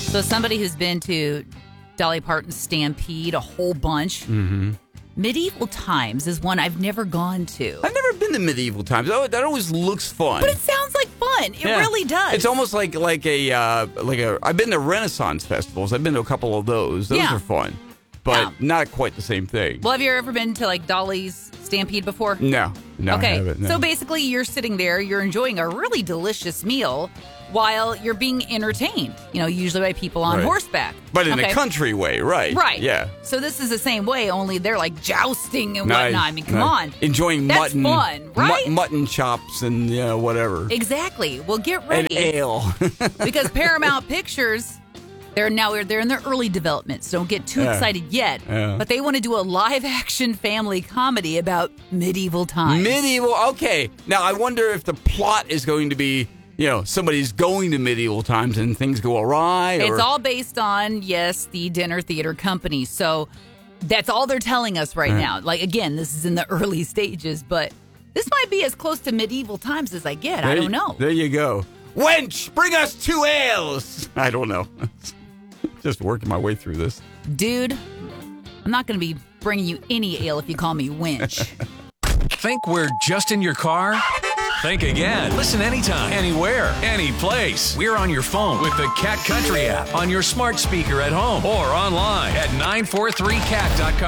So somebody who's been to Dolly Parton's Stampede a whole bunch, Medieval Times is one I've never gone to. I've never been to Medieval Times. Oh, that always looks fun. But it sounds like fun. It really does. It's almost like a I've been to Renaissance festivals. I've been to a couple of those. Those are fun, but not quite the same thing. Well, have you ever been to like Dolly's Stampede before? No, Okay, I haven't, no. So basically you're sitting there, you're enjoying a really delicious meal while you're being entertained, usually by people on horseback. But in a country way, right? Right. Yeah. So this is the same way, only they're like jousting and whatnot. I mean, come on. Enjoying That's mutton. fun, right? Mutton chops and whatever. Exactly. Well, get ready. And ale. Because Paramount Pictures, they're in their early development, so don't get too excited yet. Yeah. But they want to do a live-action family comedy about medieval times. Okay. Now, I wonder if the plot is going to be, somebody's going to medieval times and things go awry. It's all based on, the Dinner Theater Company. So that's all they're telling us right now. Like, again, this is in the early stages, but this might be as close to medieval times as I get. I don't know. There you go. Wench, bring us 2 ales. I don't know. Just working my way through this. Dude, I'm not going to be bringing you any ale if you call me wench. Think we're just in your car? Think again. Listen anytime, anywhere, any place. We're on your phone with the Cat Country app, on your smart speaker at home, or online at 943cat.com.